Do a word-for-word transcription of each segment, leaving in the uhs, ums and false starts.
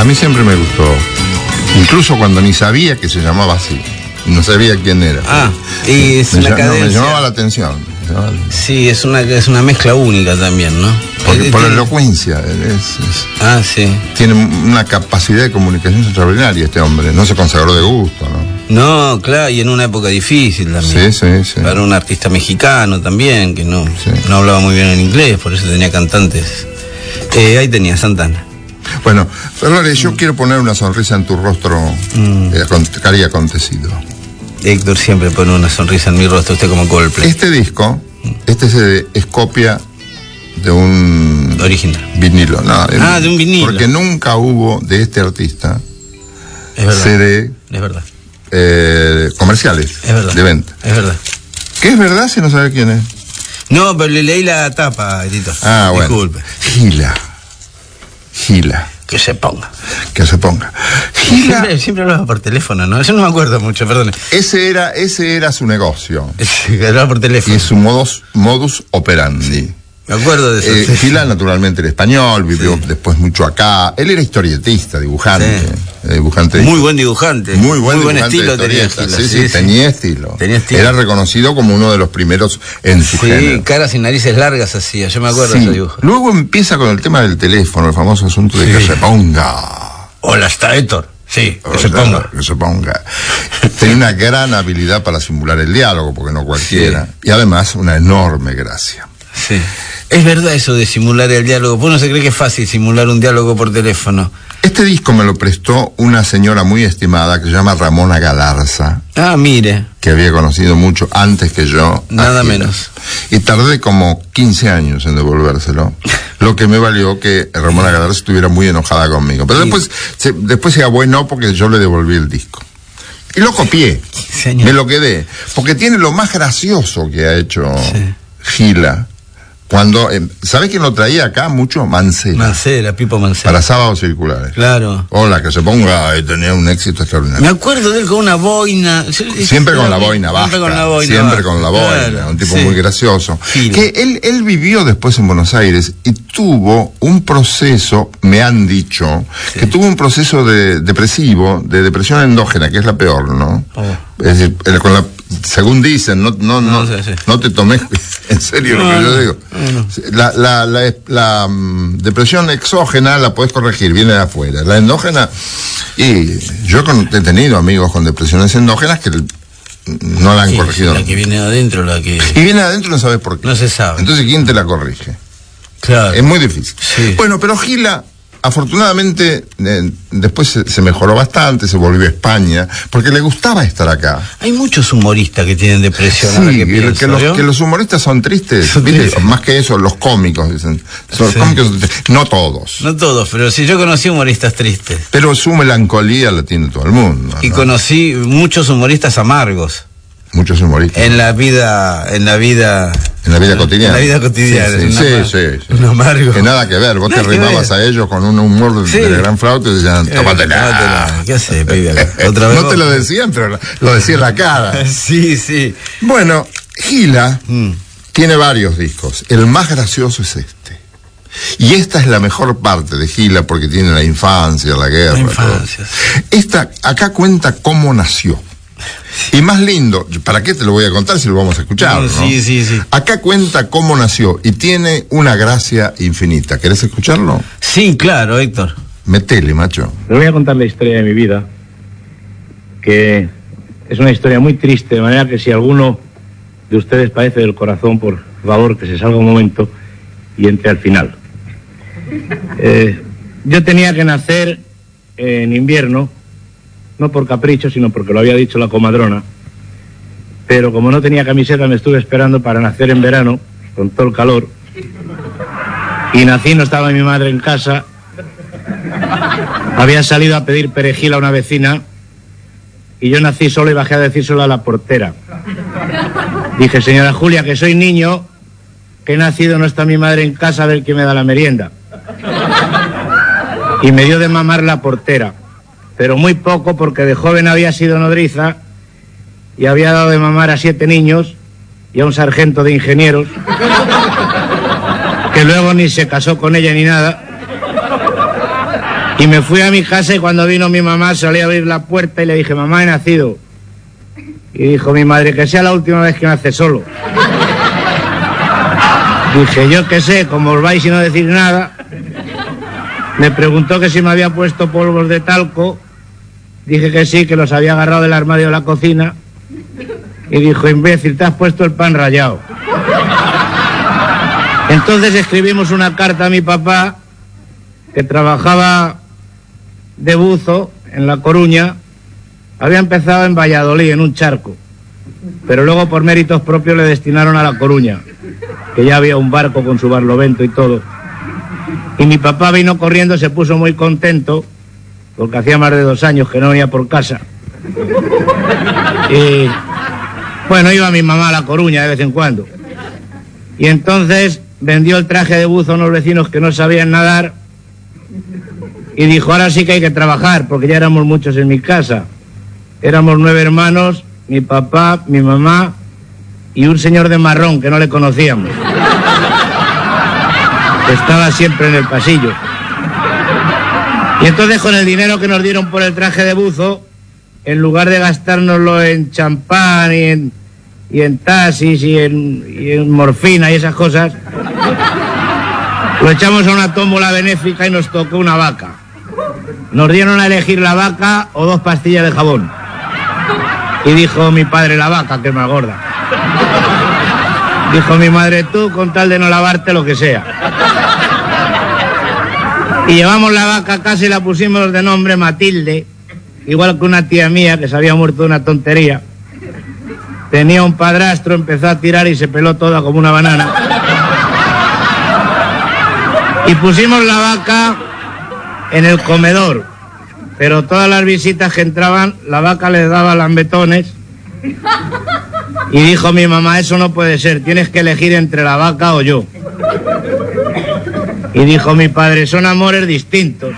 A mí siempre me gustó, incluso cuando ni sabía que se llamaba así, no sabía quién era. Ah, y es me, una no, cadencia. me llamaba la atención. llamaba la... Sí, es una, es una mezcla única también, ¿no? Porque, es, por la tiene... elocuencia. Es, es... Ah, sí. Tiene una capacidad de comunicación extraordinaria este hombre, no se consagró de gusto, ¿no? No, claro, y en una época difícil también. Sí, sí, sí. Para un artista mexicano también, que no, sí. no hablaba muy bien en inglés, por eso tenía cantantes. Eh, ahí tenía Santana. Bueno, Ferrari, yo mm. quiero poner una sonrisa en tu rostro, mm. eh, cari acontecido. Héctor siempre pone una sonrisa en mi rostro, usted como Coldplay. Este disco, mm. este es, es copia de un... original. Vinilo, no. Ah, de un vinilo. Porque nunca hubo de este artista es verdad, C D... Es verdad. Eh, comerciales es verdad, de venta. Es verdad. ¿Qué es verdad si no sabe quién es? No, pero le leí la tapa, editor. Ah, bueno. Disculpe. Gila. Gila. Que se ponga. Que se ponga. Gila. Siempre, siempre hablaba por teléfono, ¿no? Eso no me acuerdo mucho, perdón. Ese era, ese era su negocio. Sí, hablaba por teléfono. Y su modus, modus operandi. Me acuerdo de eso. Eh, sí. Gila, naturalmente, era español, vivió sí. después mucho acá. Él era historietista, dibujante. Sí. Eh, dibujante Muy buen dibujante. Muy buen, Muy buen dibujante estilo tenía Gila. Gila. Sí, sí, sí, sí, tenía estilo. Tenía estilo. Era reconocido como uno de los primeros en su sí, género. Sí, caras y narices largas hacía, yo me acuerdo sí. de ese dibujo. Luego empieza con el tema del teléfono, el famoso asunto de sí. que se ponga. Hola, está Héctor. Sí, que o se sea, ponga. Que se ponga. Tenía una gran habilidad para simular el diálogo, porque no cualquiera. Sí. Y además, una enorme gracia. Sí. Es verdad eso de simular el diálogo. Uno se cree que es fácil simular un diálogo por teléfono. Este disco me lo prestó una señora muy estimada que se llama Ramona Galarza. Ah, mire. Que había conocido mucho antes que yo. Nada menos. Y tardé como quince años en devolvérselo. Lo que me valió que Ramona Galarza estuviera muy enojada conmigo. Pero sí. después, se, después se bueno porque yo le devolví el disco. Y lo copié. Señor. Me lo quedé. Porque tiene lo más gracioso que ha hecho sí. Gila. Cuando, eh, ¿sabés quién lo traía acá mucho? Mancera. Mancera, Pipo Mancera. Para sábados circulares. Claro. Hola, que se ponga, eh, tenía un éxito extraordinario. Me acuerdo de él con una boina. Siempre con la boina, basta. Siempre con la boina. Siempre basta. con la boina, claro, un tipo sí. muy gracioso. Gila. Que él, él vivió después en Buenos Aires y tuvo un proceso, me han dicho, sí. que tuvo un proceso de depresivo, de depresión endógena, que es la peor, ¿no? Oh. Es decir, con la... según dicen, no no no, no, sí, sí. no te tomes en serio no, lo que yo digo. No, no. La, la, la, la um, depresión exógena la puedes corregir, viene de afuera. La endógena, y yo he tenido amigos con depresiones endógenas que no la han sí, corregido. La que viene de adentro, la que... Y viene de adentro no sabes por qué. No se sabe. Entonces, ¿quién te la corrige? Claro. Es muy difícil. Sí. Bueno, pero Gila... afortunadamente eh, después se, se mejoró bastante, se volvió a España, porque le gustaba estar acá. Hay muchos humoristas que tienen depresión. Sí, ahora que, que, pienso, que, los, que los humoristas son tristes, son ¿viste? Tristes. Más que eso, los cómicos dicen. Los sí. cómicos, no todos. No todos, pero sí, yo conocí humoristas tristes. Pero su melancolía la tiene todo el mundo. Y ¿no? conocí muchos humoristas amargos. Muchos humoristas. En la vida, en la vida... En la vida cotidiana. En la vida cotidiana. Sí, sí, sí, sí, sí. Un amargo. Que nada que ver. Vos nada te rimabas a ellos con un humor sí. de gran flauta y decían, tómatela. ¿Qué hace, pibe? ¿Otra vez no te lo decían, pero lo decía en la cara. Sí, sí. Bueno, Gila mm. tiene varios discos. El más gracioso es este. Y esta es la mejor parte de Gila porque tiene la infancia, la guerra. La infancia. Todo. Esta, acá cuenta cómo nació. Y más lindo, ¿para qué te lo voy a contar si lo vamos a escuchar? No, ¿no? Sí, sí, sí. Acá cuenta cómo nació y tiene una gracia infinita. ¿Querés escucharlo? Sí, claro, Héctor. Metele, macho. Les voy a contar la historia de mi vida, que es una historia muy triste, de manera que si alguno de ustedes padece del corazón, por favor, que se salga un momento y entre al final. Eh, yo tenía que nacer en invierno, no por capricho, sino porque lo había dicho la comadrona, pero como no tenía camiseta me estuve esperando para nacer en verano, con todo el calor, y nací, no estaba mi madre en casa, había salido a pedir perejil a una vecina, y yo nací solo y bajé a decírselo a la portera. Dije, señora Julia, que soy niño, que he nacido, no está mi madre en casa, a ver quién me da la merienda. Y me dio de mamar la portera. Pero muy poco, porque de joven había sido nodriza y había dado de mamar a siete niños y a un sargento de ingenieros que luego ni se casó con ella ni nada. Y me fui a mi casa y cuando vino mi mamá salí a abrir la puerta y le dije, mamá, he nacido. Y dijo mi madre, que sea la última vez que nace solo. Dije, yo qué sé, como os vais y no decir nada. Me preguntó que si me había puesto polvos de talco. Dije que sí, que los había agarrado del armario de la cocina. Y dijo, imbécil, te has puesto el pan rallado. Entonces escribimos una carta a mi papá, que trabajaba de buzo en La Coruña. Había empezado en Valladolid, en un charco, pero luego por méritos propios le destinaron a La Coruña, que ya había un barco con su barlovento y todo. Y mi papá vino corriendo, se puso muy contento, porque hacía más de dos años que no venía por casa. Y bueno, iba mi mamá a La Coruña de vez en cuando. Y entonces vendió el traje de buzo a unos vecinos que no sabían nadar y dijo, ahora sí que hay que trabajar, porque ya éramos muchos en mi casa. Éramos nueve hermanos, mi papá, mi mamá y un señor de marrón que no le conocíamos, que estaba siempre en el pasillo. Y entonces con el dinero que nos dieron por el traje de buzo, en lugar de gastárnoslo en champán y en, y en taxis y en, y en morfina y esas cosas, lo echamos a una tómbola benéfica y nos tocó una vaca. Nos dieron a elegir la vaca o dos pastillas de jabón. Y dijo mi padre, la vaca, que es más gorda. Dijo mi madre, tú con tal de no lavarte lo que sea. Y llevamos la vaca a casa y la pusimos de nombre Matilde, igual que una tía mía que se había muerto de una tontería. Tenía un padrastro, empezó a tirar y se peló toda como una banana. Y pusimos la vaca en el comedor, pero todas las visitas que entraban, la vaca les daba lambetones. Y dijo mi mamá, eso no puede ser, tienes que elegir entre la vaca o yo. Y dijo mi padre, son amores distintos.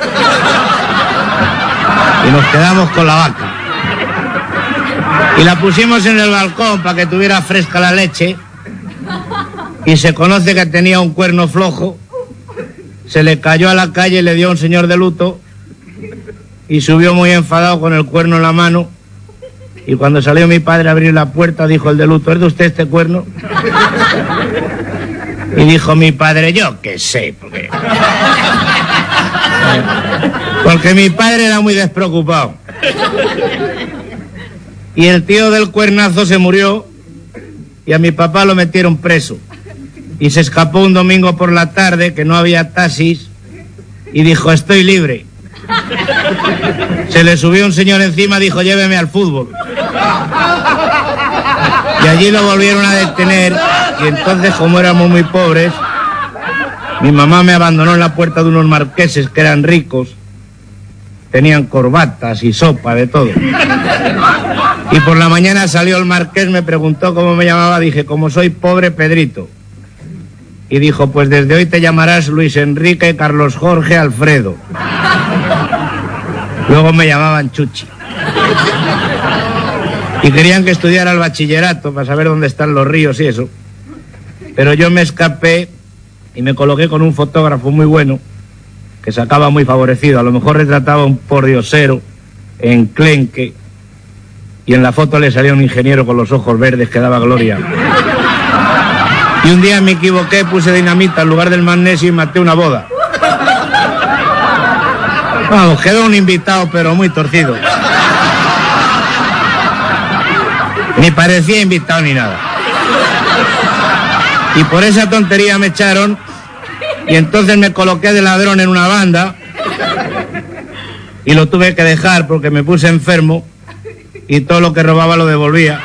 Y nos quedamos con la vaca. Y la pusimos en el balcón para que tuviera fresca la leche. Y se conoce que tenía un cuerno flojo. Se le cayó a la calle y le dio a un señor de luto. Y subió muy enfadado con el cuerno en la mano. Y cuando salió mi padre a abrir la puerta, dijo el de luto, ¿es de usted este cuerno? Y dijo mi padre, yo qué sé, porque... porque mi padre era muy despreocupado. Y el tío del cuernazo se murió y a mi papá lo metieron preso. Y se escapó un domingo por la tarde, que no había taxis, y dijo, estoy libre. Se le subió un señor encima, dijo, lléveme al fútbol. Y allí lo volvieron a detener, y entonces, como éramos muy pobres, mi mamá me abandonó en la puerta de unos marqueses que eran ricos, tenían corbatas y sopa, de todo. Y por la mañana salió el marqués, me preguntó cómo me llamaba, dije, como soy pobre, Pedrito. Y dijo, pues desde hoy te llamarás Luis Enrique, Carlos Jorge, Alfredo. Luego me llamaban Chuchi. Y querían que estudiara el bachillerato para saber dónde están los ríos y eso. Pero yo me escapé y me coloqué con un fotógrafo muy bueno que sacaba muy favorecido. A lo mejor retrataba un pordiosero enclenque y en la foto le salía un ingeniero con los ojos verdes que daba gloria. Y un día me equivoqué, puse dinamita en lugar del magnesio y maté una boda. Vamos, quedó un invitado pero muy torcido. Ni parecía invitado ni nada. Y por esa tontería me echaron y entonces me coloqué de ladrón en una banda y lo tuve que dejar porque me puse enfermo y todo lo que robaba lo devolvía.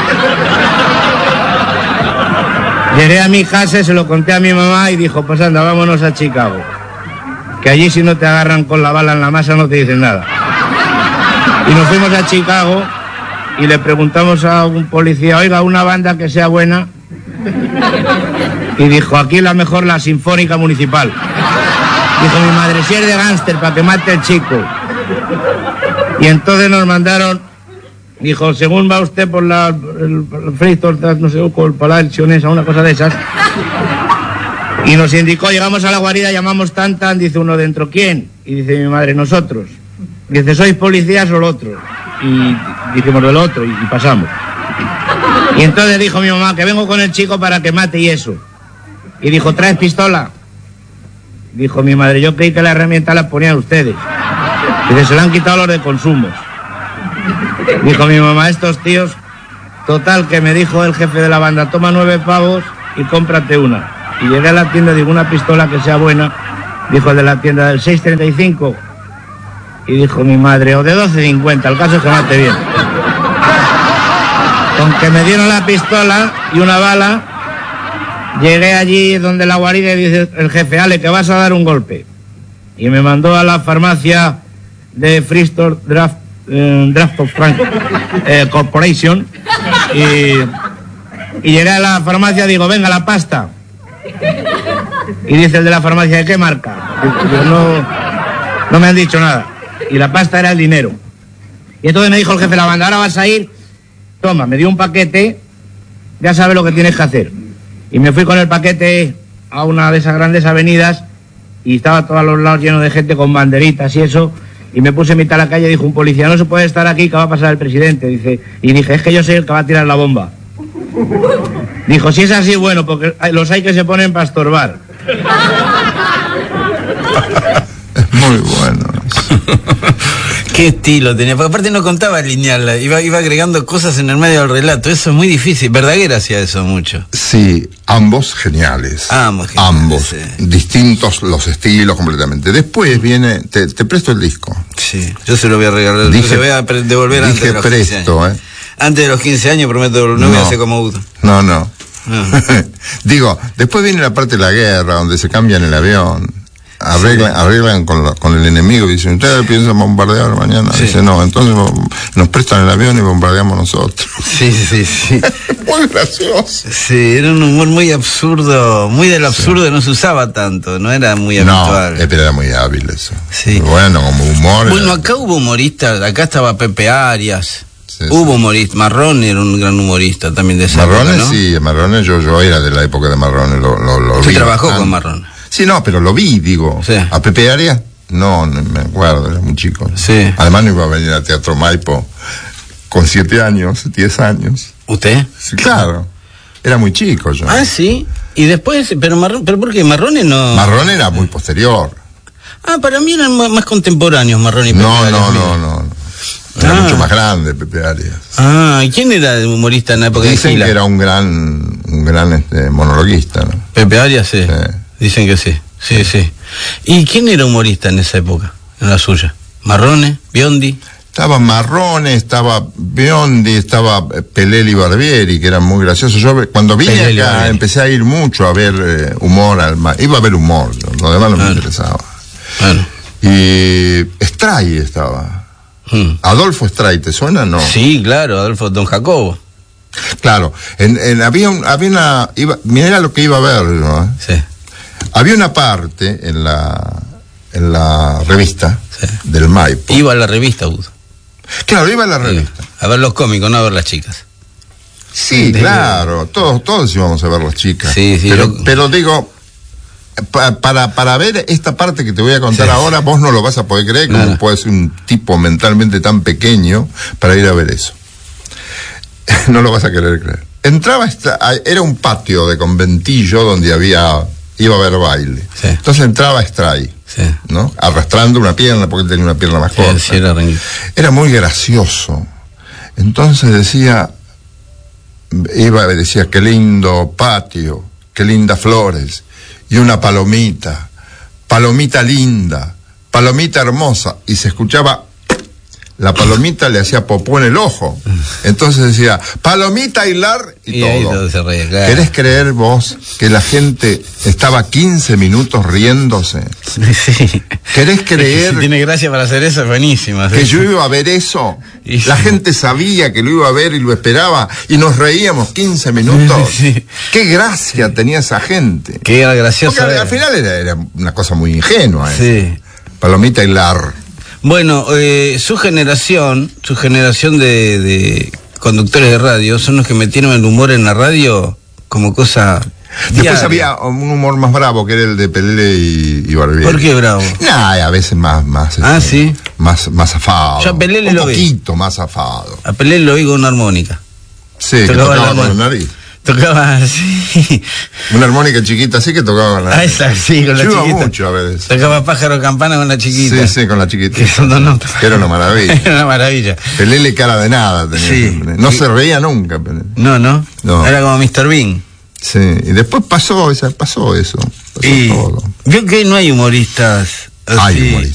Llegué a mi casa, se lo conté a mi mamá y dijo, pues anda, vámonos a Chicago. Que allí si no te agarran con la bala en la masa no te dicen nada. Y nos fuimos a Chicago y le preguntamos a un policía, oiga, una banda que sea buena. Y dijo, aquí la mejor, la Sinfónica Municipal. Dijo mi madre, si es de gángster, para que mate el chico. Y entonces nos mandaron, dijo, según va usted por la el, el Freito, no sé, por la Elsionesa, una cosa de esas. Y nos indicó, llegamos a la guarida, llamamos tan tan, dice uno dentro, ¿quién? Y dice mi madre, nosotros. Dice, ¿sois policías o lo otro? Y dijimos de lo otro y, y pasamos. Y entonces dijo mi mamá que vengo con el chico para que mate y eso. Y dijo, ¿traes pistola? Dijo mi madre, yo creí que la herramienta la ponían ustedes. Dice, se la han quitado los de consumos. Dijo mi mamá, estos tíos, total, que me dijo el jefe de la banda, toma nueve pavos y cómprate una. Y llegué a la tienda, digo, una pistola que sea buena. Dijo el de la tienda, del seis treinta y cinco. Y dijo mi madre, o de doce cincuenta, el caso es que mate bien. Con que me dieron la pistola y una bala, llegué allí donde la guarida y dice el jefe, Ale, que vas a dar un golpe. Y me mandó a la farmacia de Freestore Draft, eh, Draft of Frank eh, Corporation. Y, y llegué a la farmacia, digo, venga, la pasta. Y dice el de la farmacia, ¿de qué marca? Digo, no, no me han dicho nada. Y la pasta era el dinero. Y entonces me dijo el jefe de la banda, ahora vas a ir, toma, me dio un paquete, ya sabes lo que tienes que hacer. Y me fui con el paquete a una de esas grandes avenidas y estaba todo a los lados lleno de gente con banderitas y eso, y me puse en mitad de la calle y dijo un policía, no se puede estar aquí, que va a pasar el presidente. Dice, y dije, es que yo soy el que va a tirar la bomba. Dijo, si es así, bueno, porque los hay que se ponen para estorbar. Es muy bueno. Qué estilo tenía, porque aparte no contaba lineal, iba, iba agregando cosas en el medio del relato, eso es muy difícil. Verdaguer hacía eso mucho. Sí, ambos geniales. Ambos geniales, ambos, sí. Distintos los estilos completamente. Después viene, te, te presto el disco. Sí, yo se lo voy a regalar, dije, se lo voy a devolver antes de los presto, quince años. Eh. Antes de los quince años prometo, no, no voy a hacer como Udo. No, no. no. Digo, después viene la parte de la guerra, donde se cambian el avión. Arreglan, sí. arreglan con, la, con el enemigo y dicen, ¿ustedes piensan bombardear mañana? Sí. Dice, no, entonces nos prestan el avión y bombardeamos nosotros. Sí, sí, sí. Muy gracioso. Sí, era un humor muy absurdo, muy del absurdo, sí. No se usaba tanto, no era muy habitual. No, pero era muy hábil eso. Sí. Bueno, como humor. Bueno, era... acá hubo humoristas, acá estaba Pepe Arias. Sí, hubo sí. humorista, Marrone era un gran humorista también de esa Marrone, época, ¿no? Sí, Marrone, yo, yo era de la época de Marrone, lo, lo, lo Usted vi trabajó bastante. con Marrone. Sí, no, pero lo vi, digo. Sí. ¿A Pepe Arias? No, no me acuerdo, era muy chico. Sí. Además no iba a venir al Teatro Maipo con siete años, diez años. ¿Usted? Sí, claro. Era muy chico yo. Ah, sí. Y después, pero Marrone, ¿pero por qué? Marrone no... Marrone era muy posterior. Ah, para mí eran más contemporáneos Marrone y Pepe No, Arias. no, no, no, no. Era ah. mucho más grande Pepe Arias. Ah, ¿y quién era el humorista en la época Dicen de Gila? que era un gran, un gran este, monologuista, ¿no? Pepe Arias, sí. sí. Dicen que sí, sí, sí. ¿Y quién era humorista en esa época, en la suya? ¿Marrone? ¿Biondi? Estaba Marrone, estaba Biondi, estaba Pelelli Barbieri, que eran muy graciosos. Yo cuando vine Pelelli acá Barbieri. Empecé a ir mucho a ver eh, humor, al mar. Iba a ver humor, lo demás no me claro. interesaba. Claro. Y Stray estaba. Hmm. Adolfo Stray, ¿te suena? No. Sí, claro, Adolfo Don Jacobo. Claro, en, en, había, un, había una, iba, mira lo que iba a ver, ¿no? Sí. Había una parte en la, en la revista sí. del Maipo. Iba a la revista, Udo. Claro, iba a la revista. A ver los cómicos, no a ver las chicas. Sí, de... claro, todos, todos íbamos a ver las chicas. Sí, sí. Pero, lo... pero digo, pa, para, para ver esta parte que te voy a contar sí. ahora, vos no lo vas a poder creer, como no. puede ser un tipo mentalmente tan pequeño para ir a ver eso. No lo vas a querer creer. Entraba, esta, era un patio de conventillo donde había, iba a haber baile. Sí. Entonces entraba Stray, sí. ¿no? Arrastrando una pierna porque tenía una pierna más corta. Sí, sí, era, era muy gracioso. Entonces decía, iba decía, qué lindo patio, qué lindas flores, y una palomita, palomita linda, palomita hermosa, y se escuchaba... La palomita le hacía popó en el ojo. Entonces decía, palomita hilar y, y todo. Ahí todo se reía, claro. ¿Querés creer vos que la gente estaba quince minutos riéndose? Sí. ¿Querés creer? Si tiene gracia para hacer eso, es buenísima. Que ¿sí? Yo iba a ver eso. Y la sí. gente sabía que lo iba a ver y lo esperaba. Y nos reíamos quince minutos. Sí. Qué gracia tenía esa gente. Qué gracioso. Porque al final era, era una cosa muy ingenua. Sí. Eso. Palomita hilar. Bueno, eh, su generación, su generación de, de conductores de radio, son los que metieron el humor en la radio como cosa Después Diario. había un humor más bravo, que era el de Pelele y, y Barbieri. ¿Por qué bravo? Nah, a veces más, más, Ah, este, sí. más, más zafado. Yo a Pelele un lo vi. poquito más zafado. A Pelé lo oí con una armónica. Sí, que Tocaba tocaba la con la armónica. nariz. Tocaba así. Una armónica chiquita así que tocaba con la Ah, nariz. esa, sí, con la Yo iba chiquita. mucho a veces. Tocaba pájaro campana con la chiquita. Sí, sí, con la chiquita. Que son dos notas. Que era una maravilla. Era una maravilla. Pelele cara de nada tenía Sí. siempre. No se reía nunca, Pelele. No, no, No. Era como mister Bean. Sí, y después pasó, esa, pasó eso. Pasó Y todo. vio que no hay humoristas así. Hay humoristas.